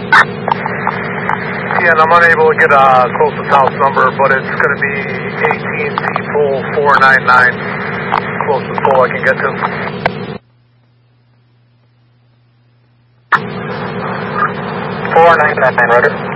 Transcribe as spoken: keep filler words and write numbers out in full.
Yeah, and I'm unable to get a closest house number, but it's going to be A T and T pole four nine nine. Closest pole I can get to. four nine nine, Roger.